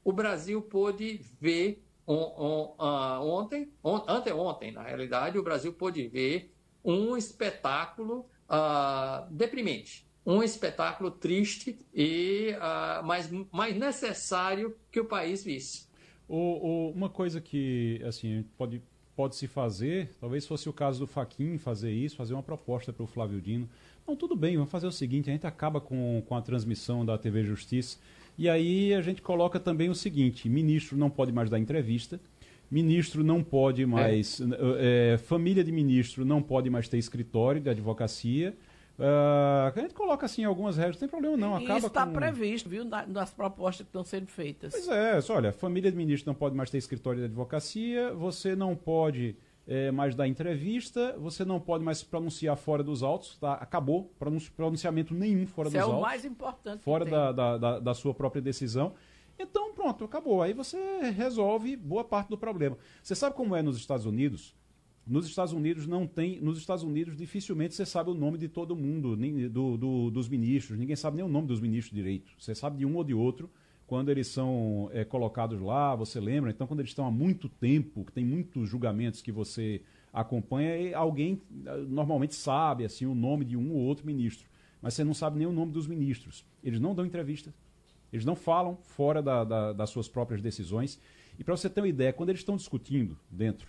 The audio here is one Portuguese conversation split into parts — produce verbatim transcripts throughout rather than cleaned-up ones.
o Brasil pôde ver on, on, uh, ontem, on, anteontem, na realidade, o Brasil pôde ver um espetáculo uh, deprimente, um espetáculo triste e uh, mais, mais necessário que o país visse. O, o, uma coisa que assim, pode, pode se fazer, talvez fosse o caso do Fachin fazer isso, fazer uma proposta para o Flávio Dino. Não, tudo bem, vamos fazer o seguinte, a gente acaba com, com a transmissão da T V Justiça e aí a gente coloca também o seguinte, ministro não pode mais dar entrevista, ministro não pode mais, é. É, família de ministro não pode mais ter escritório de advocacia. Uh, a gente coloca assim algumas regras, não tem problema não. E acaba isso está com... previsto, viu, nas propostas que estão sendo feitas. Pois é, olha, família de ministro não pode mais ter escritório de advocacia, você não pode é, mais dar entrevista, você não pode mais se pronunciar fora dos autos, tá? Acabou, pronunci pronunciamento nenhum fora Isso dos é autos. É o mais importante. Fora da, da, da, da sua própria decisão. Então pronto, acabou. Aí você resolve boa parte do problema. Você sabe como é nos Estados Unidos? Nos Estados Unidos não tem, nos Estados Unidos dificilmente você sabe o nome de todo mundo, nem, do, do, dos ministros, ninguém sabe nem o nome dos ministros direito. Você sabe de um ou de outro quando eles são é, colocados lá, você lembra? Então quando eles estão há muito tempo, que tem muitos julgamentos que você acompanha, alguém normalmente sabe assim o nome de um ou outro ministro, mas você não sabe nem o nome dos ministros. Eles não dão entrevista, eles não falam fora da, da, das suas próprias decisões. E para você ter uma ideia, quando eles estão discutindo dentro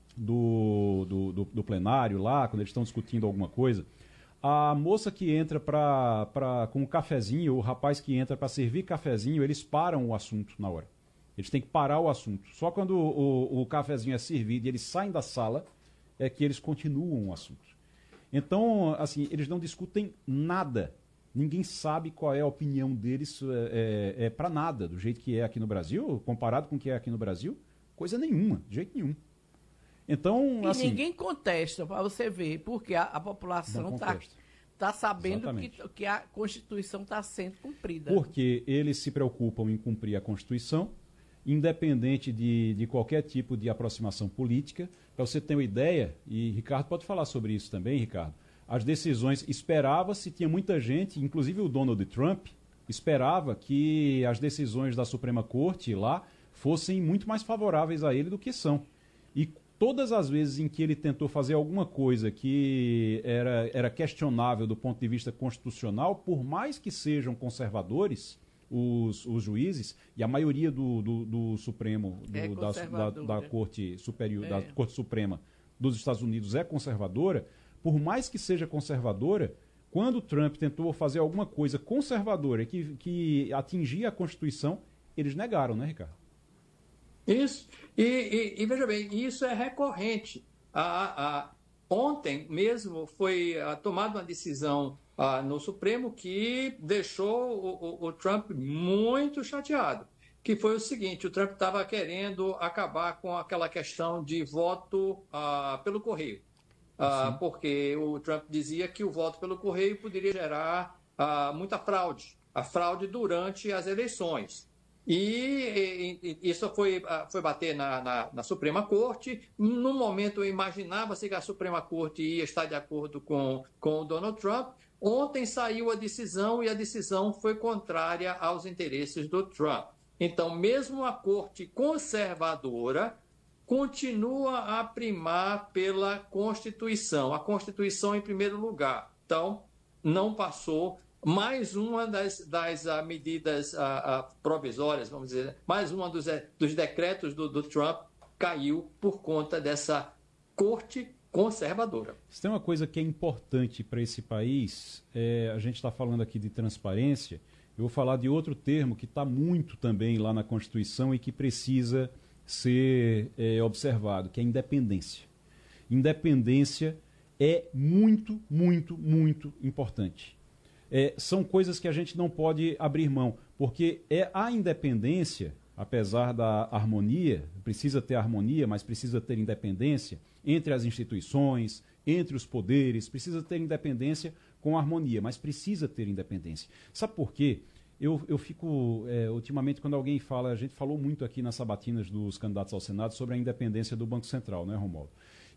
Do, do, do, do plenário lá, quando eles estão discutindo alguma coisa, a moça que entra pra, pra, com o cafezinho, o rapaz que entra para servir cafezinho, eles param o assunto na hora. Eles têm que parar o assunto. Só quando o, o, o cafezinho é servido e eles saem da sala, é que eles continuam o assunto. Então, assim, eles não discutem nada. Ninguém sabe qual é a opinião deles é, é, é para nada, do jeito que é aqui no Brasil, comparado com o que é aqui no Brasil, coisa nenhuma, de jeito nenhum. Então, e assim, ninguém contesta, para você ver, porque a, a população está tá sabendo que, que a Constituição está sendo cumprida. Porque eles se preocupam em cumprir a Constituição, independente de, de qualquer tipo de aproximação política. Para você ter uma ideia, e Ricardo pode falar sobre isso também, Ricardo, as decisões, esperava-se, tinha muita gente, inclusive o Donald Trump, esperava que as decisões da Suprema Corte lá fossem muito mais favoráveis a ele do que são. E todas as vezes em que ele tentou fazer alguma coisa que era, era questionável do ponto de vista constitucional, por mais que sejam conservadores, os, os juízes, e a maioria do, do, do Supremo, do, é da, da, da, Corte Superior, é. da Corte Suprema dos Estados Unidos é conservadora, por mais que seja conservadora, quando o Trump tentou fazer alguma coisa conservadora que, que atingia a Constituição, eles negaram, né, Ricardo? Isso, e, e, e veja bem, isso é recorrente. A, a, ontem mesmo foi a, tomada uma decisão a, no Supremo que deixou o, o, o Trump muito chateado, que foi o seguinte, o Trump estava querendo acabar com aquela questão de voto a, pelo correio, a, porque o Trump dizia que o voto pelo correio poderia gerar a, muita fraude, a fraude durante as eleições. E, e, e isso foi, foi bater na, na, na Suprema Corte. No momento, imaginava-se que a Suprema Corte ia estar de acordo com, com o Donald Trump. Ontem saiu a decisão e a decisão foi contrária aos interesses do Trump. Então, mesmo a Corte conservadora continua a primar pela Constituição. A Constituição em primeiro lugar. Então, não passou. Mais uma das, das uh, medidas uh, uh, provisórias, vamos dizer, mais uma dos, uh, dos decretos do, do Trump caiu por conta dessa corte conservadora. Se tem uma coisa que é importante para esse país, é, a gente está falando aqui de transparência, eu vou falar de outro termo que está muito também lá na Constituição e que precisa ser é, observado, que é independência. Independência é muito, muito, muito importante. É, são coisas que a gente não pode abrir mão, porque é a independência, apesar da harmonia, precisa ter harmonia, mas precisa ter independência entre as instituições, entre os poderes, precisa ter independência com harmonia, mas precisa ter independência. Sabe por quê? Eu, eu fico, é, ultimamente, quando alguém fala, a gente falou muito aqui nas sabatinas dos candidatos ao Senado sobre a independência do Banco Central, né, Romualdo?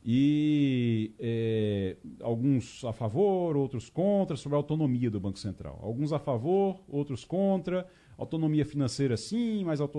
E é, alguns a favor, outros contra, sobre a autonomia do Banco Central. Alguns a favor, outros contra, autonomia financeira sim, mas autonomia